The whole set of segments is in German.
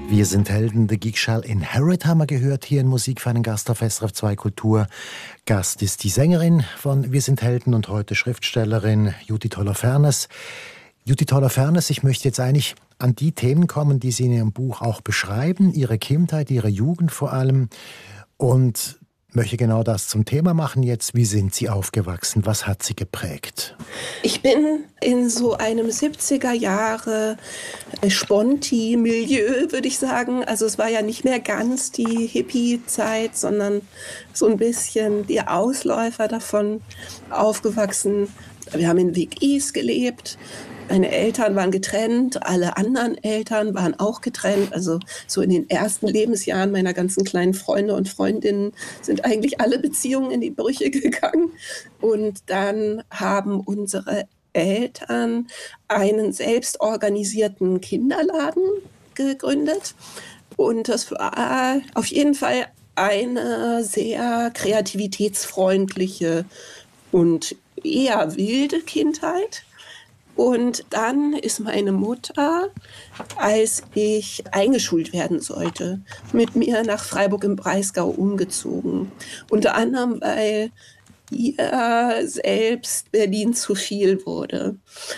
Wir sind Helden, The Geek Shall Inherit haben wir gehört hier in Musik für einen Gast auf SRF 2 Kultur. Gast ist die Sängerin von Wir sind Helden und heute Schriftstellerin Judith Holofernes. Judith Holofernes, ich möchte jetzt eigentlich an die Themen kommen, die Sie in Ihrem Buch auch beschreiben, Ihre Kindheit, Ihre Jugend vor allem, und möchte genau das zum Thema machen jetzt. Wie sind Sie aufgewachsen? Was hat Sie geprägt? Ich bin in so einem 70er Jahre Sponti-Milieu, würde ich sagen. Also es war ja nicht mehr ganz die Hippie-Zeit, sondern so ein bisschen die Ausläufer davon aufgewachsen. Wir haben in WGs gelebt. Meine Eltern waren getrennt, alle anderen Eltern waren auch getrennt. Also so in den ersten Lebensjahren meiner ganzen kleinen Freunde und Freundinnen sind eigentlich alle Beziehungen in die Brüche gegangen. Und dann haben unsere Eltern einen selbstorganisierten Kinderladen gegründet. Und das war auf jeden Fall eine sehr kreativitätsfreundliche und eher wilde Kindheit. Und dann ist meine Mutter, als ich eingeschult werden sollte, mit mir nach Freiburg im Breisgau umgezogen. Unter anderem, weil ihr selbst Berlin zu viel wurde.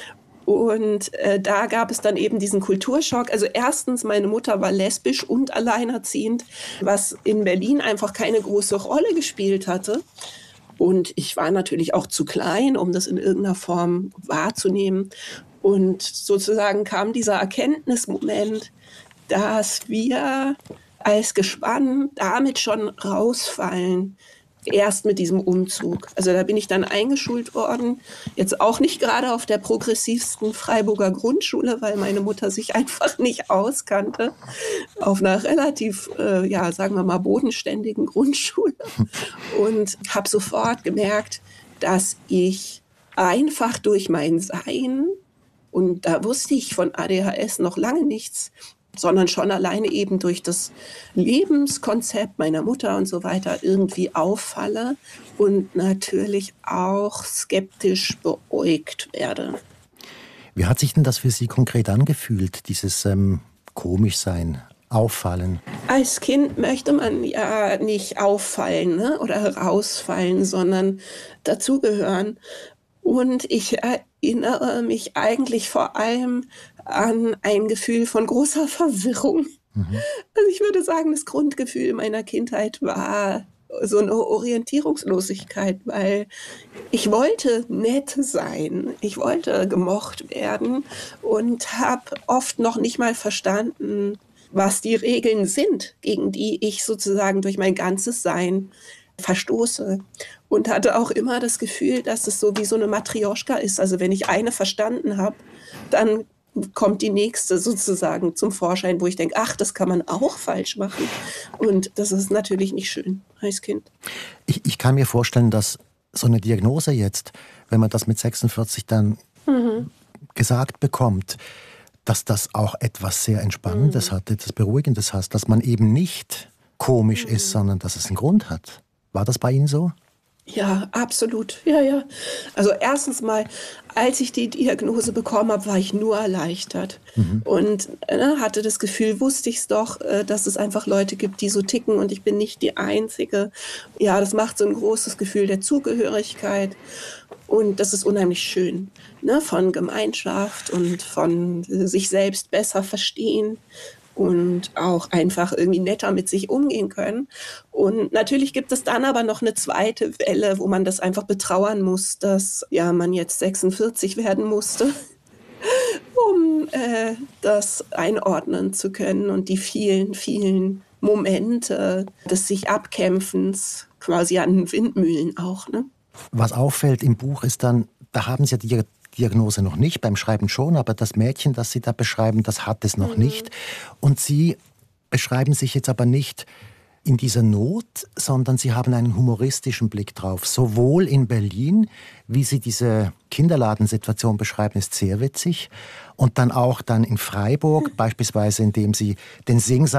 Und da gab es dann eben diesen Kulturschock. Also erstens, meine Mutter war lesbisch und alleinerziehend, was in Berlin einfach keine große Rolle gespielt hatte. Und ich war natürlich auch zu klein, um das in irgendeiner Form wahrzunehmen. Und sozusagen kam dieser Erkenntnismoment, dass wir als Gespann damit schon rausfallen, erst mit diesem Umzug. Also da bin ich dann eingeschult worden, jetzt auch nicht gerade auf der progressivsten Freiburger Grundschule, weil meine Mutter sich einfach nicht auskannte, auf einer relativ, sagen wir mal, bodenständigen Grundschule, und habe sofort gemerkt, dass ich einfach durch mein Sein, und da wusste ich von ADHS noch lange nichts, sondern schon alleine eben durch das Lebenskonzept meiner Mutter und so weiter irgendwie auffalle und natürlich auch skeptisch beäugt werde. Wie hat sich denn das für Sie konkret angefühlt, dieses Komischsein, Auffallen? Als Kind möchte man ja nicht auffallen, ne, oder herausfallen, sondern dazugehören. Und ich erinnere mich eigentlich vor allem an ein Gefühl von großer Verwirrung. Also ich würde sagen, das Grundgefühl meiner Kindheit war so eine Orientierungslosigkeit, weil ich wollte nett sein, ich wollte gemocht werden und habe oft noch nicht mal verstanden, was die Regeln sind, gegen die ich sozusagen durch mein ganzes Sein verstoße. Und hatte auch immer das Gefühl, dass es so wie so eine Matrioschka ist. Also wenn ich eine verstanden habe, dann kommt die nächste sozusagen zum Vorschein, wo ich denke, ach, das kann man auch falsch machen. Und das ist natürlich nicht schön als Kind. Ich kann mir vorstellen, dass so eine Diagnose jetzt, wenn man das mit 46 dann gesagt bekommt, dass das auch etwas sehr Entspannendes hat, etwas Beruhigendes hat, dass man eben nicht komisch ist, sondern dass es einen Grund hat. War das bei Ihnen so? Ja, absolut. Ja. Also erstens mal, als ich die Diagnose bekommen habe, war ich nur erleichtert. Und hatte das Gefühl, wusste ich es doch, dass es einfach Leute gibt, die so ticken und ich bin nicht die Einzige. Ja, das macht so ein großes Gefühl der Zugehörigkeit. Und das ist unheimlich schön, ne? Von Gemeinschaft und von sich selbst besser verstehen. Und auch einfach irgendwie netter mit sich umgehen können. Und natürlich gibt es dann aber noch eine zweite Welle, wo man das einfach betrauern muss, dass man jetzt 46 werden musste, um das einordnen zu können und die vielen, vielen Momente des sich Abkämpfens quasi an Windmühlen auch, ne? Was auffällt im Buch ist dann, da haben Sie ja die Diagnose noch nicht, beim Schreiben schon, aber das Mädchen, das Sie da beschreiben, das hat es noch nicht. Und Sie beschreiben sich jetzt aber nicht in dieser Not, sondern Sie haben einen humoristischen Blick drauf. Sowohl in Berlin, wie Sie diese Kinderladensituation beschreiben, ist sehr witzig. Und dann auch dann in Freiburg, beispielsweise indem Sie den Singsang